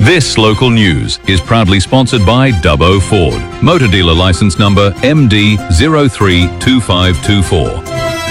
This local news is proudly sponsored by Dubbo Ford. Motor dealer license number MD032524.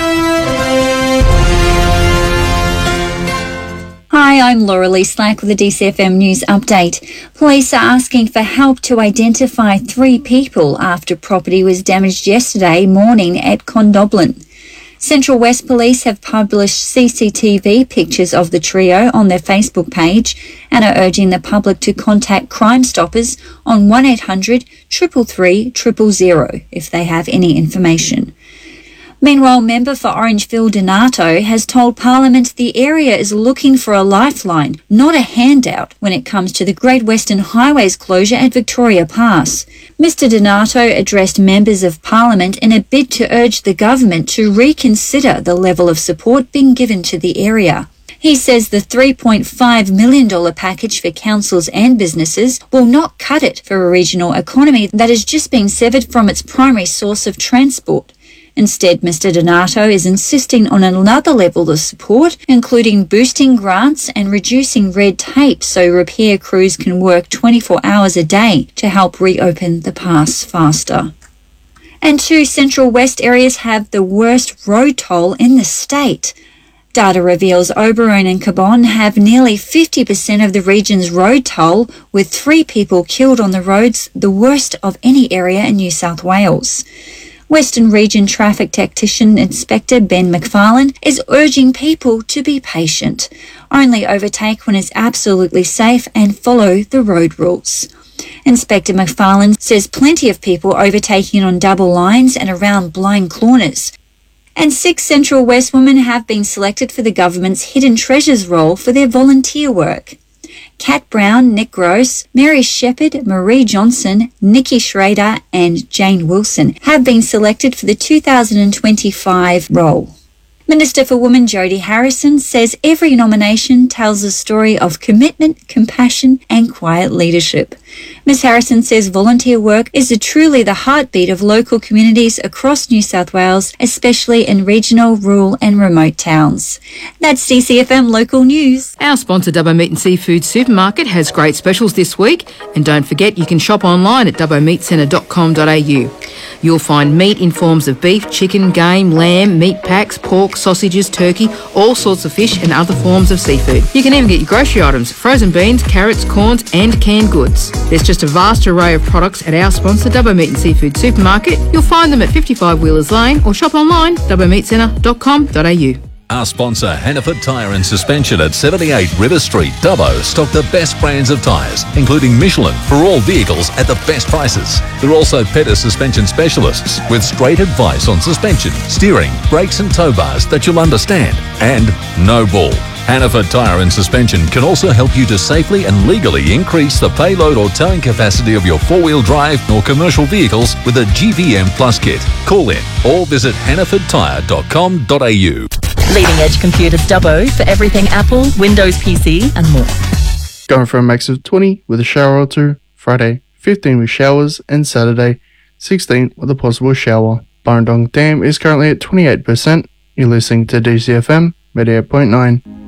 Hi, I'm Laura Lee Slack with the DCFM News Update. Police are asking for help to identify 3 people after property was damaged yesterday morning at Condoblin. Central West Police have published CCTV pictures of the trio on their Facebook page and are urging the public to contact Crime Stoppers on 1800 333 000 if they have any information. Meanwhile, member for Orange Phil Donato has told Parliament the area is looking for a lifeline, not a handout, when it comes to the Great Western Highways closure at Victoria Pass. Mr Donato addressed members of Parliament in a bid to urge the government to reconsider the level of support being given to the area. He says the $3.5 million package for councils and businesses will not cut it for a regional economy that has just been severed from its primary source of transport. Instead, Mr Donato is insisting on another level of support, including boosting grants and reducing red tape so repair crews can work 24 hours a day to help reopen the pass faster. And 2 Central West areas have the worst road toll in the state. Data reveals Oberon and Cabon have nearly 50% of the region's road toll, with 3 people killed on the roads, the worst of any area in New South Wales. Western Region Traffic Tactician Inspector Ben McFarlane is urging people to be patient. Only overtake when it's absolutely safe and follow the road rules. Inspector McFarlane says plenty of people overtaking on double lines and around blind corners. And 6 Central West women have been selected for the government's Hidden Treasures role for their volunteer work. Kat Brown, Nick Gross, Mary Shepherd, Marie Johnson, Nikki Schrader and Jane Wilson have been selected for the 2025 role. Minister for Women Jodie Harrison says every nomination tells a story of commitment, compassion and quiet leadership. Ms Harrison says volunteer work is truly the heartbeat of local communities across New South Wales, especially in regional, rural and remote towns. That's DCFM Local News. Our sponsor Dubbo Meat and Seafood Supermarket has great specials this week, and don't forget you can shop online at dubbomeatcentre.com.au. You'll find meat in forms of beef, chicken, game, lamb, meat packs, pork, sausages, turkey, all sorts of fish and other forms of seafood. You can even get your grocery items, frozen beans, carrots, corns and canned goods. There's just a vast array of products at our sponsor Dubbo Meat and Seafood Supermarket. You'll find them at 55 Wheelers Lane or shop online dubbomeatcentre.com.au. Our sponsor, Hannaford Tyre and Suspension at 78 River Street, Dubbo, stock the best brands of tyres, including Michelin, for all vehicles at the best prices. They're also Petter suspension specialists with straight advice on suspension, steering, brakes and tow bars that you'll understand. And no bull. Hannaford Tyre and Suspension can also help you to safely and legally increase the payload or towing capacity of your 4-wheel drive or commercial vehicles with a GVM Plus kit. Call in or visit hannafordtyre.com.au. Leading Edge Computers Dubbo for everything Apple, Windows PC and more. Going for a max of 20 with a shower or 2. Friday, 15 with showers. And Saturday, 16 with a possible shower. Burrendong Dam is currently at 28%. You're listening to DCFM 88.9.